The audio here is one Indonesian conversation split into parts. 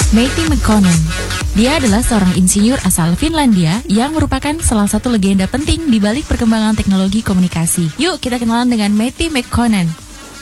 Matti Mekonen. Dia adalah seorang insinyur asal Finlandia yang merupakan salah satu legenda penting di balik perkembangan teknologi komunikasi. Yuk kita kenalan dengan Matti Mekonen.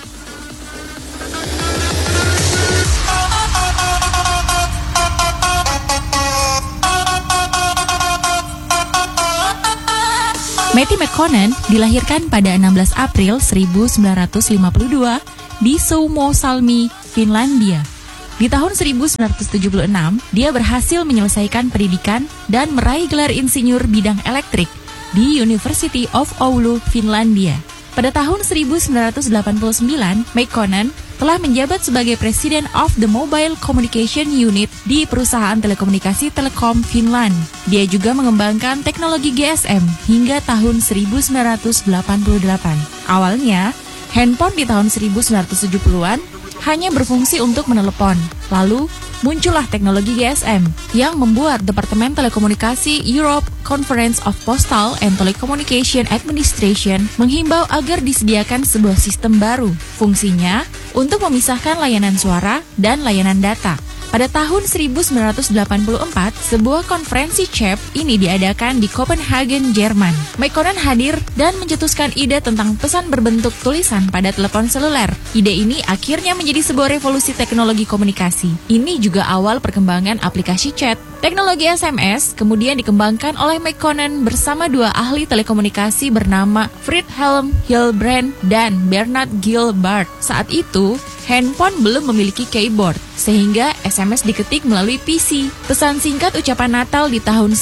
Matti Mekonen dilahirkan pada 16 April 1952 di Suomussalmi, Finlandia. Di tahun 1976, dia berhasil menyelesaikan pendidikan dan meraih gelar insinyur bidang elektrik di University of Oulu, Finlandia. Pada tahun 1989, Mekonen telah menjabat sebagai President of the Mobile Communication Unit di perusahaan telekomunikasi Telekom Finland. Dia juga mengembangkan teknologi GSM hingga tahun 1988. Awalnya, handphone di tahun 1970-an hanya berfungsi untuk menelepon. Lalu, muncullah teknologi GSM yang membuat Departemen Telekomunikasi Europe Conference of Postal and Telecommunication Administration menghimbau agar disediakan sebuah sistem baru. Fungsinya untuk memisahkan layanan suara dan layanan data. Pada tahun 1984, sebuah konferensi CHEP ini diadakan di Copenhagen, Jerman. Mekonen hadir dan mencetuskan ide tentang pesan berbentuk tulisan pada telepon seluler. Ide ini akhirnya menjadi sebuah revolusi teknologi komunikasi. Ini juga awal perkembangan aplikasi chat. Teknologi SMS kemudian dikembangkan oleh Mekonen bersama dua ahli telekomunikasi bernama Friedhelm Hilbrand dan Bernard Gilbert. Saat itu, handphone belum memiliki keyboard, sehingga SMS diketik melalui PC. Pesan singkat ucapan Natal di tahun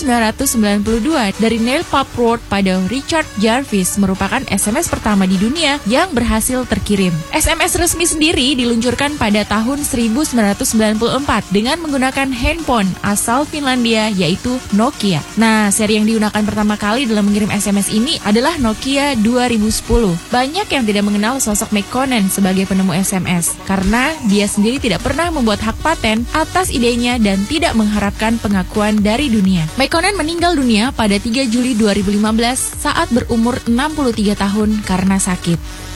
1992 dari Neil Papworth pada Richard Jarvis merupakan SMS pertama di dunia yang berhasil terkirim. SMS resmi sendiri diluncurkan pada tahun 1994 dengan menggunakan handphone asal Finlandia yaitu Nokia. Nah, seri yang digunakan pertama kali dalam mengirim SMS ini adalah Nokia 2010. Banyak yang tidak mengenal sosok Mekonen sebagai penemu SMS karena dia sendiri tidak pernah membuat hak paten atas idenya dan tidak mengharapkan pengakuan dari dunia. Mekonen meninggal dunia pada 3 Juli 2015 saat berumur 63 tahun karena sakit.